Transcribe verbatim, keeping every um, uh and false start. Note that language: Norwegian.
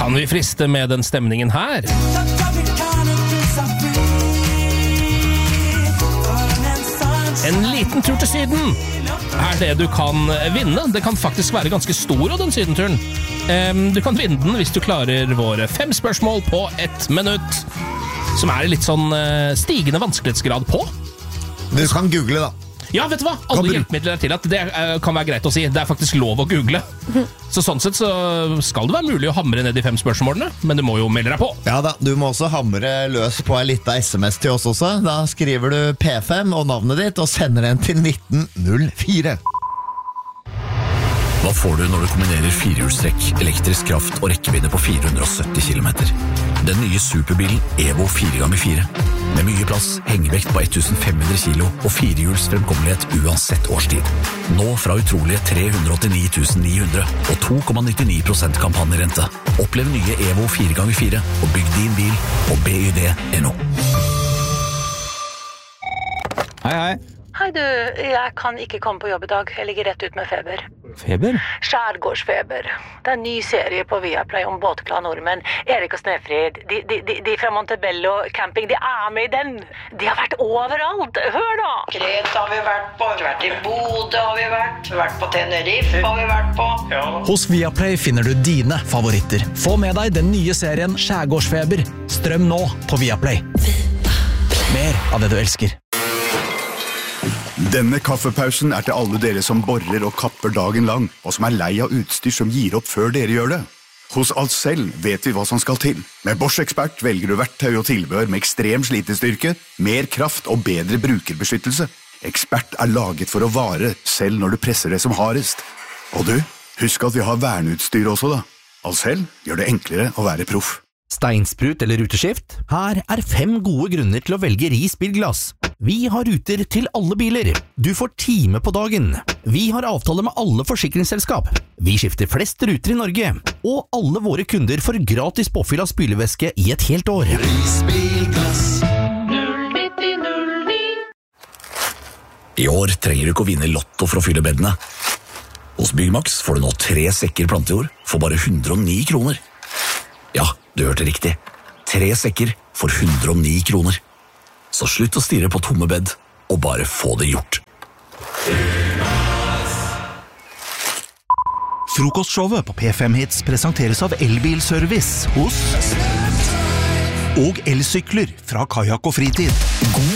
Kan vi friste med den stemningen her? En liten tur til syden er det du kan vinne. Det kan faktisk være ganske stor av den sydenturen. Du kan vinne den hvis du klarer våre fem spørsmål på ett minutt, som er litt sånn stigende vanskelighetsgrad på. Du kan google da. Ja, vet du hva? Alle hjelpemidler er til at det kan være greit å si. Det er faktisk lov å google. Så sånn sett så skal det være mulig å hamre ned de fem spørsmålene, men du må jo melde deg på. Ja da, du må også hamre løs på en liten sms til oss også. Da skriver du P fem og navnet ditt og sender den til nitten null fire. Hva får du når du kombinerer firehjulstrekk, elektrisk kraft og rekkevidde på fire hundre og sytti kilometer? Den nye superbilen Evo fire ganger fire. Med mye plass, hengevekt på femten hundre kilo og firehjuls fremkommelighet uansett årstid. Nå fra utrolige tre hundre og åttini tusen ni hundre og to komma nittini prosent kampanjerente. Opplev nye Evo fire ganger fire og bygg din bil på B Y D punktum N O. Hei, hei. Hei du, jeg kan ikke komme på jobb i dag. Jeg ligger rett ut med feber. Feber? Skjærgårdsfeber. Det er en ny serie på Viaplay om båtglade nordmenn. Erik og Snefrid, de, de, de, de fra Montebello camping, de er med i den. De har vært overalt. Hør da! Kreta har vi vært på, vi har vært i Bodø har vi vært, vi har vært på Tenerife har vi vært på. Ja. Hos Viaplay finner du dine favoritter. Få med deg den nye serien Skjærgårdsfeber. Strøm nå på Viaplay. Mer av det du elsker. Denne kaffepausen er til alle dere som borer og kapper dagen lang, og som er lei av utstyr som gir opp før dere gjør det. Hos Ahlsell vet vi hva som skal til. Med Bosch Expert velger du verktøy og tilbehør med ekstrem slitestyrke, mer kraft og bedre brukerbeskyttelse. Expert er laget for å vare, selv når du presser det som hardest. Og du, husk at vi har verneutstyr også da. Ahlsell gjør det enklere å være proff. Steinsprut eller ruteskift? Her er fem gode grunner til å velge Ris bilglass. Vi har ruter til alle biler. Du får time på dagen. Vi har avtale med alle forsikringsselskap. Vi skifter flest ruter i Norge. Og alle våre kunder får gratis påfyll av spylevæske i et helt år. Ris bilglass. null nitti null ni. I år trenger du ikke å vinne lotto for å fylle beddene. Hos Byggmax får du nå tre sekker plantejord for bare hundre og ni kroner. Ja, du hørte riktig. Tre sekker for hundre og ni kroner. Så slutt å stirre på tomme bed, og bare få det gjort. Frokostshowet på P fem Hits presenteres av Elbilservice hos og elsykler fra Kajak og Fritid. God